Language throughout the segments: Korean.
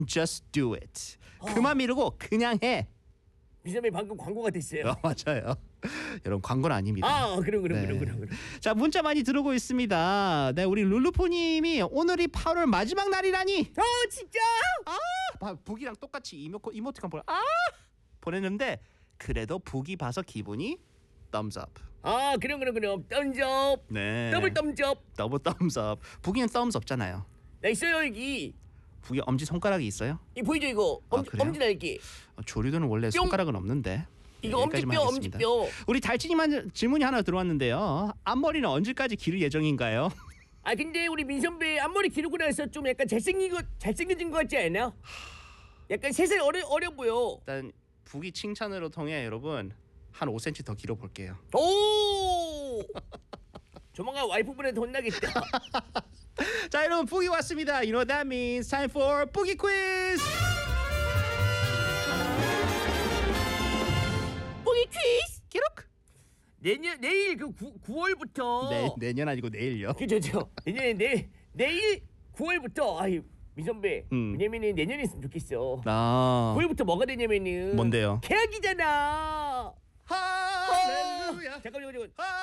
just do it. 그만 미루고 그냥 해. 미선배 방금 광고가 됐어요. 맞아요. 여러분 광고는 아닙니다. 그럼. 자, 문자 많이 들어오고 있습니다. 네, 우리 룰루포님이 오늘이 8월 마지막 날이라니. 진짜? 북이랑 똑같이 이모티콘 보냈는데 그래도 북이 봐서 기분이 thumbs up. 그럼 덤접. 네. 더블 덤접. 더블 thumbs up. 북이는 thumbs 없잖아요. 나 있어요 여기. 북이 엄지 손가락이 있어요? 이 보이죠 이거? 그래요? 엄지 날개. 조류들은 원래 손가락은 없는데. 이거 여기까지만 하겠습니다. 엄지뼈. 우리 달진이만 질문이 하나 들어왔는데요. 앞머리는 언제까지 기를 예정인가요? 근데 우리 민선배 앞머리 기르고 나서 좀 약간 잘생겨진 것 같지 않아? 약간 3살 어려 보여. 일단 북이 칭찬으로 통해 여러분 한 5cm 더 길어 볼게요. 오! 조만간 와이프분한테 혼나겠다. 자, 여러분 북이 왔습니다. You know that means time for 북이 quiz. 북이 퀴즈. 기록. 내일 그 9월부터. 내년 아니고 내일요. 그죠. 내일 9월부터 민선배. 왜냐면은 내년에 있으면 좋겠어. 9월부터 뭐가 되냐면은. 뭔데요? 개학이잖아. 할렐루야. 잠깐만.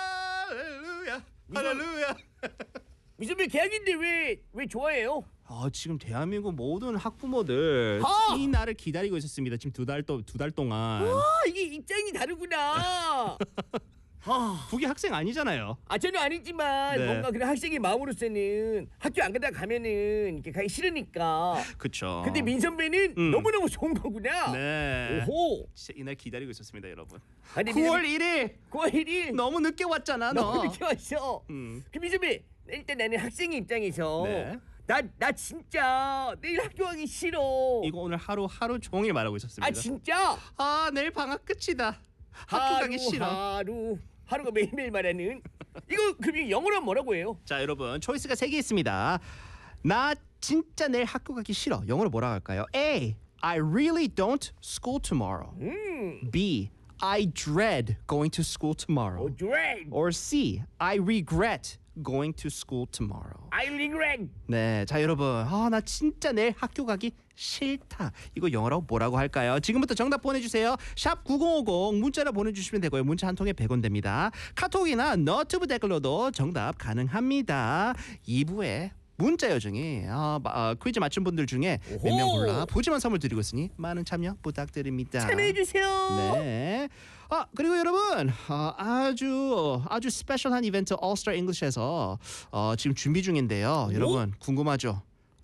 할렐루야. 민선배 개학인데 왜 좋아해요? 지금 대한민국 모든 학부모들 이 날을 기다리고 있었습니다. 지금 두 달 동안. 이게 입장이 다르구나. 북이 학생 아니잖아요. 저는 아니지만 네. 뭔가 그런 학생의 마음으로서는 학교 안 가다 가면은 이렇게 가기 싫으니까. 그쵸. 근데 민선배는 너무너무 좋은 거구나. 네. 오호. 진짜 이날 기다리고 있었습니다, 여러분. 9월 1일. 너무 늦게 왔잖아, 너. 너무 늦게 왔어. 그 민선배 일단 나는 학생의 입장에서 네. 나 진짜 내일 학교 가기 싫어. 이거 오늘 하루 종일 말하고 있었습니다. 진짜? 내일 방학 끝이다. 학교 가기 싫어. 하루가 매일매일 말하는. 이거 그럼 영어로 뭐라고 해요? 자, 여러분 초이스가 3개 있습니다. 나 진짜 내일 학교 가기 싫어. 영어로 뭐라고 할까요? A. I really don't school tomorrow. B. I dread going to school tomorrow. dread. Or C. I regret going to school tomorrow. I regret. 네, 자 여러분, 나 진짜 내일 학교 가기 싫다. 이거 영어로 뭐라고 할까요? 지금부터 정답 보내주세요. 샵 9050 문자로 보내주시면 되고요. 문자 한 통에 100원 됩니다. 카톡이나 너튜브 댓글로도 정답 가능합니다. 2부에 문자 요정이 퀴즈 맞춘 분들 중에 몇 명 골라 푸짐한 선물 드리고 있으니 많은 참여 부탁드립니다. 참여해주세요. 네. 그리고 여러분 아주 스페셜한 이벤트 All-Star English에서 지금 준비 중인데요. 여러분 궁금하죠?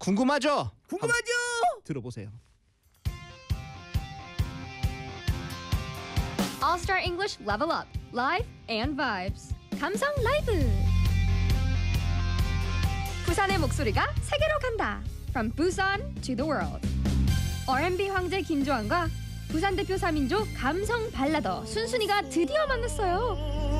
들어보세요. All-Star English Level Up, Live and Vibes. 감성 라이브. 부산의 목소리가 세계로 간다. From Busan to the world. R&B 황제 김조한과 부산 대표 3인조 감성 발라더 순순이가 드디어 만났어요.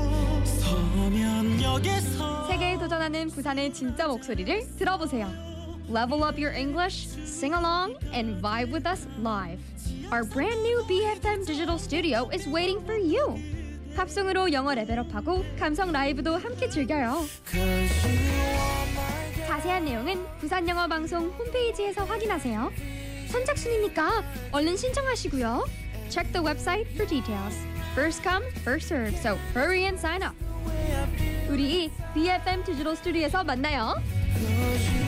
세계에 도전하는 부산의 진짜 목소리를 들어보세요. Level up your English, sing along, and vibe with us live. Our brand new BFM digital studio is waiting for you. 팝송으로 영어 레벨업하고 감성 라이브도 함께 즐겨요. 자세한 내용은 부산영어방송 홈페이지에서 확인하세요. 선착순이니까 얼른 신청하시고요. Check the website for details. First come, first serve. So hurry and sign up. 우리 BFM 디지털 스튜디오에서 만나요.